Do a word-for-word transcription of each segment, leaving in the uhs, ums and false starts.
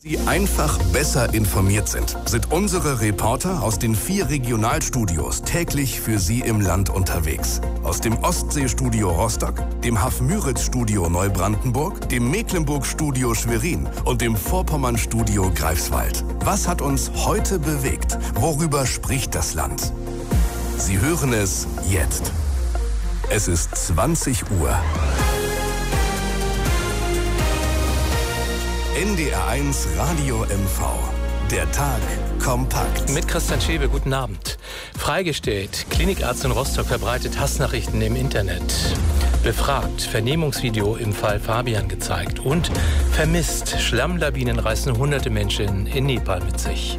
Die einfach besser informiert sind, sind unsere Reporter aus den vier Regionalstudios täglich für Sie im Land unterwegs. Aus dem Ostseestudio Rostock, dem Hafmüritz-Studio Neubrandenburg, dem Mecklenburg-Studio Schwerin und dem Vorpommern-Studio Greifswald. Was hat uns heute bewegt? Worüber spricht das Land? Sie hören es jetzt. Es ist zwanzig Uhr. N D R eins Radio M V. Der Tag kompakt. Mit Christian Schäbe, guten Abend. Freigestellt. Klinikarzt in Rostock verbreitet Hassnachrichten im Internet. Befragt. Vernehmungsvideo im Fall Fabian gezeigt. Und vermisst. Schlammlawinen reißen hunderte Menschen in Nepal mit sich.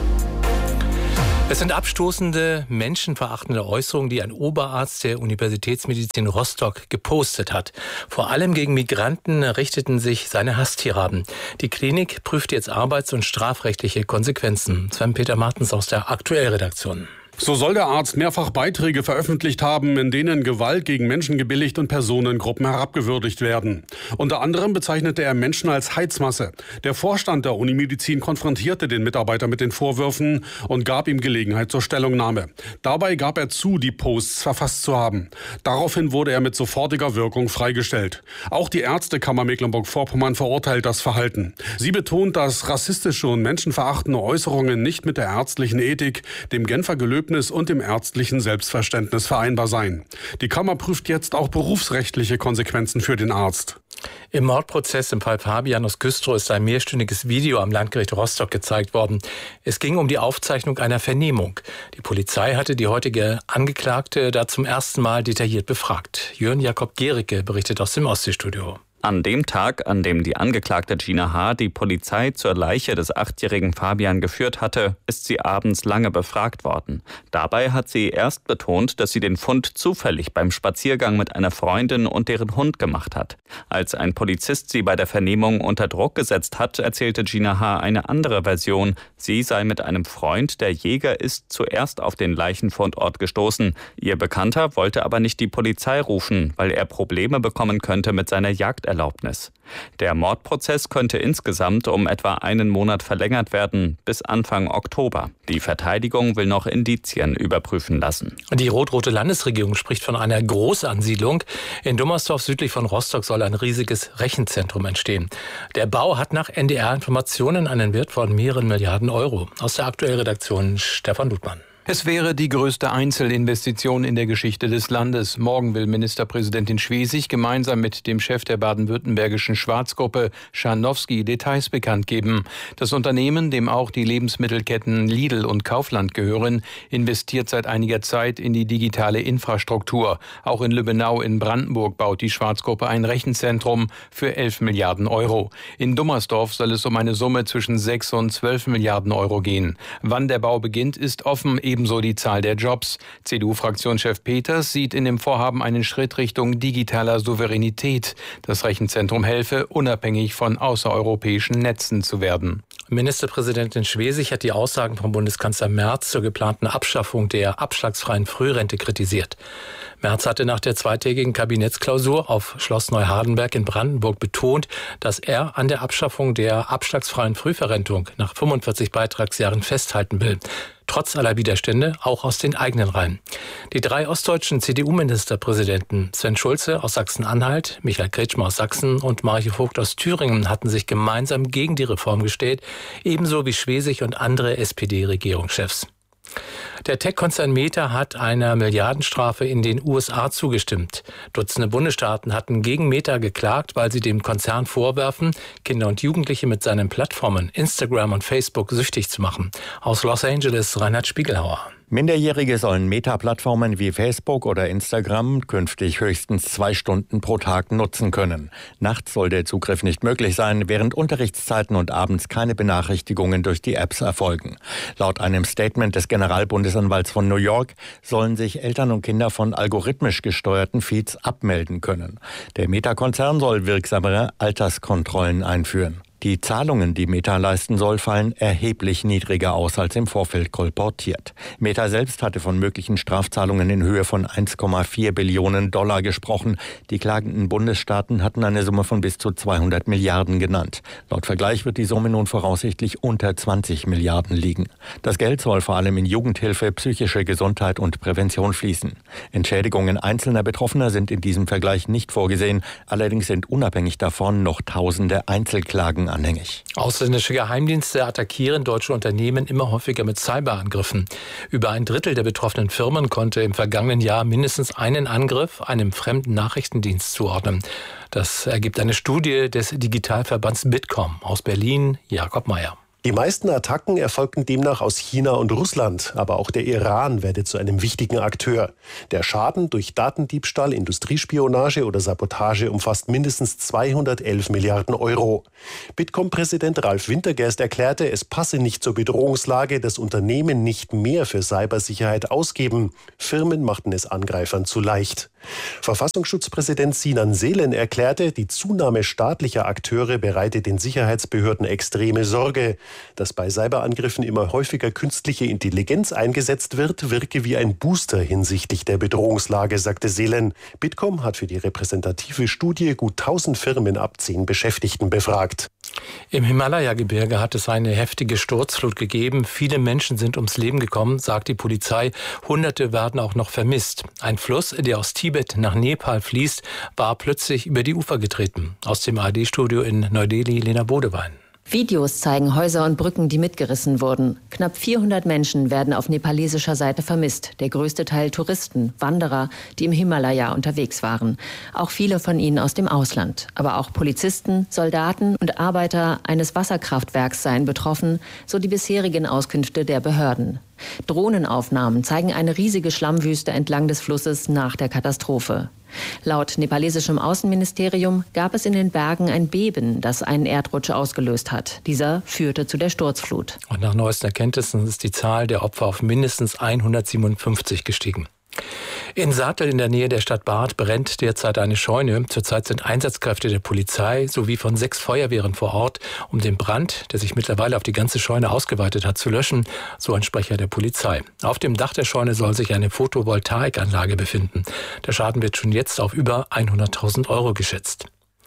Es sind abstoßende, menschenverachtende Äußerungen, die ein Oberarzt der Universitätsmedizin Rostock gepostet hat. Vor allem gegen Migranten richteten sich seine Hasstiraden. Die Klinik prüft jetzt arbeits- und strafrechtliche Konsequenzen. Sven-Peter Martens aus der Aktuellredaktion. So soll der Arzt mehrfach Beiträge veröffentlicht haben, in denen Gewalt gegen Menschen gebilligt und Personengruppen herabgewürdigt werden. Unter anderem bezeichnete er Menschen als Heizmasse. Der Vorstand der Unimedizin konfrontierte den Mitarbeiter mit den Vorwürfen und gab ihm Gelegenheit zur Stellungnahme. Dabei gab er zu, die Posts verfasst zu haben. Daraufhin wurde er mit sofortiger Wirkung freigestellt. Auch die Ärztekammer Mecklenburg-Vorpommern verurteilt das Verhalten. Sie betont, dass rassistische und menschenverachtende Äußerungen nicht mit der ärztlichen Ethik, dem Genfer Gelöbnis und dem ärztlichen Selbstverständnis vereinbar seien. Die Kammer prüft jetzt auch berufsrechtliche Konsequenzen für den Arzt. Im Mordprozess im Fall Fabian aus Güstrow ist ein mehrstündiges Video am Landgericht Rostock gezeigt worden. Es ging um die Aufzeichnung einer Vernehmung. Die Polizei hatte die heutige Angeklagte da zum ersten Mal detailliert befragt. Jörn Jakob Gericke berichtet aus dem Ostseestudio. An dem Tag, an dem die Angeklagte Gina H. die Polizei zur Leiche des achtjährigen Fabian geführt hatte, ist sie abends lange befragt worden. Dabei hat sie erst betont, dass sie den Fund zufällig beim Spaziergang mit einer Freundin und deren Hund gemacht hat. Als ein Polizist sie bei der Vernehmung unter Druck gesetzt hat, erzählte Gina H. eine andere Version. Sie sei mit einem Freund, der Jäger ist, zuerst auf den Leichenfundort gestoßen. Ihr Bekannter wollte aber nicht die Polizei rufen, weil er Probleme bekommen könnte mit seiner Jagderlaubnis. Der Mordprozess könnte insgesamt um etwa einen Monat verlängert werden, bis Anfang Oktober. Die Verteidigung will noch Indizien überprüfen lassen. Die rot-rote Landesregierung spricht von einer Großansiedlung. In Dummersdorf südlich von Rostock soll ein riesiges Rechenzentrum entstehen. Der Bau hat nach N D R-Informationen einen Wert von mehreren Milliarden Euro. Aus der Aktuellredaktion Stefan Ludmann. Es wäre die größte Einzelinvestition in der Geschichte des Landes. Morgen will Ministerpräsidentin Schwesig gemeinsam mit dem Chef der baden-württembergischen Schwarzgruppe Scharnowski Details bekannt geben. Das Unternehmen, dem auch die Lebensmittelketten Lidl und Kaufland gehören, investiert seit einiger Zeit in die digitale Infrastruktur. Auch in Lübbenau in Brandenburg baut die Schwarzgruppe ein Rechenzentrum für elf Milliarden Euro. In Dummersdorf soll es um eine Summe zwischen sechs und zwölf Milliarden Euro gehen. Wann der Bau beginnt, ist offen. Ebenso die Zahl der Jobs. C D U-Fraktionschef Peters sieht in dem Vorhaben einen Schritt Richtung digitaler Souveränität. Das Rechenzentrum helfe, unabhängig von außereuropäischen Netzen zu werden. Ministerpräsidentin Schwesig hat die Aussagen von Bundeskanzler Merz zur geplanten Abschaffung der abschlagsfreien Frührente kritisiert. Merz hatte nach der zweitägigen Kabinettsklausur auf Schloss Neuhardenberg in Brandenburg betont, dass er an der Abschaffung der abschlagsfreien Frühverrentung nach fünfundvierzig Beitragsjahren festhalten will. Trotz aller Widerstände, auch aus den eigenen Reihen. Die drei ostdeutschen C D U-Ministerpräsidenten Sven Schulze aus Sachsen-Anhalt, Michael Kretschmer aus Sachsen und Marike Vogt aus Thüringen hatten sich gemeinsam gegen die Reform gestellt, ebenso wie Schwesig und andere S P D-Regierungschefs. Der Tech-Konzern Meta hat einer Milliardenstrafe in den U S A zugestimmt. Dutzende Bundesstaaten hatten gegen Meta geklagt, weil sie dem Konzern vorwerfen, Kinder und Jugendliche mit seinen Plattformen Instagram und Facebook süchtig zu machen. Aus Los Angeles Reinhard Spiegelhauer. Minderjährige sollen Meta-Plattformen wie Facebook oder Instagram künftig höchstens zwei Stunden pro Tag nutzen können. Nachts soll der Zugriff nicht möglich sein, während Unterrichtszeiten und abends keine Benachrichtigungen durch die Apps erfolgen. Laut einem Statement des Generalbundesanwalts von New York sollen sich Eltern und Kinder von algorithmisch gesteuerten Feeds abmelden können. Der Meta-Konzern soll wirksamere Alterskontrollen einführen. Die Zahlungen, die Meta leisten soll, fallen erheblich niedriger aus als im Vorfeld kolportiert. Meta selbst hatte von möglichen Strafzahlungen in Höhe von eins Komma vier Billionen Dollar gesprochen. Die klagenden Bundesstaaten hatten eine Summe von bis zu zweihundert Milliarden genannt. Laut Vergleich wird die Summe nun voraussichtlich unter zwanzig Milliarden liegen. Das Geld soll vor allem in Jugendhilfe, psychische Gesundheit und Prävention fließen. Entschädigungen einzelner Betroffener sind in diesem Vergleich nicht vorgesehen. Allerdings sind unabhängig davon noch tausende Einzelklagen anhängig. Ausländische Geheimdienste attackieren deutsche Unternehmen immer häufiger mit Cyberangriffen. Über ein Drittel der betroffenen Firmen konnte im vergangenen Jahr mindestens einen Angriff einem fremden Nachrichtendienst zuordnen. Das ergibt eine Studie des Digitalverbands Bitkom aus Berlin. Jakob Mayer. Die meisten Attacken erfolgten demnach aus China und Russland, aber auch der Iran werde zu einem wichtigen Akteur. Der Schaden durch Datendiebstahl, Industriespionage oder Sabotage umfasst mindestens zweihundertelf Milliarden Euro. Bitkom-Präsident Ralf Wintergerst erklärte, es passe nicht zur Bedrohungslage, dass Unternehmen nicht mehr für Cybersicherheit ausgeben. Firmen machten es Angreifern zu leicht. Verfassungsschutzpräsident Sinan Selen erklärte, die Zunahme staatlicher Akteure bereite den Sicherheitsbehörden extreme Sorge. Dass bei Cyberangriffen immer häufiger künstliche Intelligenz eingesetzt wird, wirke wie ein Booster hinsichtlich der Bedrohungslage, sagte Selen. Bitkom hat für die repräsentative Studie gut tausend Firmen ab zehn Beschäftigten befragt. Im Himalaya-Gebirge hat es eine heftige Sturzflut gegeben. Viele Menschen sind ums Leben gekommen, sagt die Polizei. Hunderte werden auch noch vermisst. Ein Fluss, der aus Tibet nach Nepal fließt, war plötzlich über die Ufer getreten. Aus dem A R D-Studio in Neu-Delhi, Lena Bodewein. Videos zeigen Häuser und Brücken, die mitgerissen wurden. Knapp vierhundert Menschen werden auf nepalesischer Seite vermisst. Der größte Teil Touristen, Wanderer, die im Himalaya unterwegs waren. Auch viele von ihnen aus dem Ausland. Aber auch Polizisten, Soldaten und Arbeiter eines Wasserkraftwerks seien betroffen, so die bisherigen Auskünfte der Behörden. Drohnenaufnahmen zeigen eine riesige Schlammwüste entlang des Flusses nach der Katastrophe. Laut nepalesischem Außenministerium gab es in den Bergen ein Beben, das einen Erdrutsch ausgelöst hat. Dieser führte zu der Sturzflut. Und nach neuesten Erkenntnissen ist die Zahl der Opfer auf mindestens hundertsiebenundfünfzig gestiegen. In Sattel in der Nähe der Stadt Barth brennt derzeit eine Scheune. Zurzeit sind Einsatzkräfte der Polizei sowie von sechs Feuerwehren vor Ort, um den Brand, der sich mittlerweile auf die ganze Scheune ausgeweitet hat, zu löschen, so ein Sprecher der Polizei. Auf dem Dach der Scheune soll sich eine Photovoltaikanlage befinden. Der Schaden wird schon jetzt auf über hunderttausend Euro geschätzt.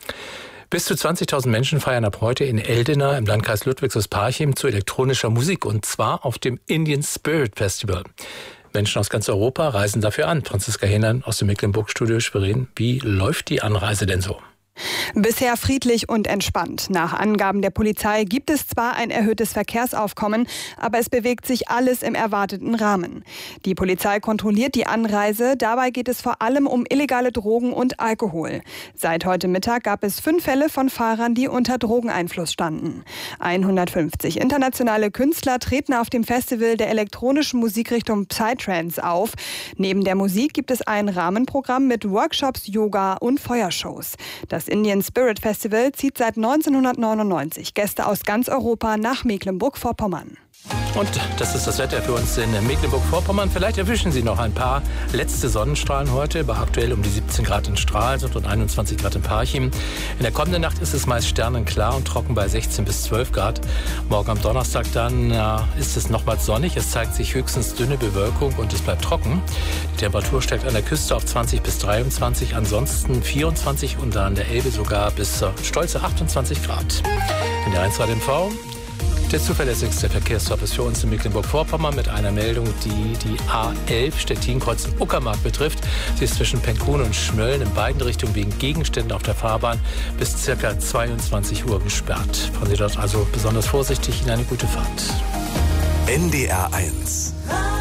Bis zu zwanzigtausend Menschen feiern ab heute in Eldena im Landkreis Ludwigshaus-Parchim zu elektronischer Musik, und zwar auf dem Indian Spirit Festival. Menschen aus ganz Europa reisen dafür an. Franziska Henern aus dem Mecklenburg-Studio Schwerin. Wie läuft die Anreise denn so? Bisher friedlich und entspannt. Nach Angaben der Polizei gibt es zwar ein erhöhtes Verkehrsaufkommen, aber es bewegt sich alles im erwarteten Rahmen. Die Polizei kontrolliert die Anreise. Dabei geht es vor allem um illegale Drogen und Alkohol. Seit heute Mittag gab es fünf Fälle von Fahrern, die unter Drogeneinfluss standen. hundertfünfzig internationale Künstler treten auf dem Festival der elektronischen Musikrichtung Psytrance auf. Neben der Musik gibt es ein Rahmenprogramm mit Workshops, Yoga und Feuershows. Das Indian Spirit Festival zieht seit neunzehnhundertneunundneunzig Gäste aus ganz Europa nach Mecklenburg-Vorpommern. Und das ist das Wetter für uns in Mecklenburg-Vorpommern. Vielleicht erwischen Sie noch ein paar letzte Sonnenstrahlen heute. Bei aktuell um die siebzehn Grad in Stralsund und einundzwanzig Grad in Parchim. In der kommenden Nacht ist es meist sternenklar und trocken bei sechzehn bis zwölf Grad. Morgen am Donnerstag dann ja, ist es nochmals sonnig. Es zeigt sich höchstens dünne Bewölkung und es bleibt trocken. Die Temperatur steigt an der Küste auf zwanzig bis dreiundzwanzig, ansonsten vierundzwanzig und an der Elbe sogar bis stolze achtundzwanzig Grad. In der eins M V der zuverlässigste Verkehrsservice für uns in Mecklenburg-Vorpommern mit einer Meldung, die die A elf Stettin-Kreuz-Uckermark betrifft. Sie ist zwischen Penkun und Schmölln in beiden Richtungen wegen Gegenständen auf der Fahrbahn bis ca. zweiundzwanzig Uhr gesperrt. Fahren Sie dort also besonders vorsichtig. In eine gute Fahrt. N D R eins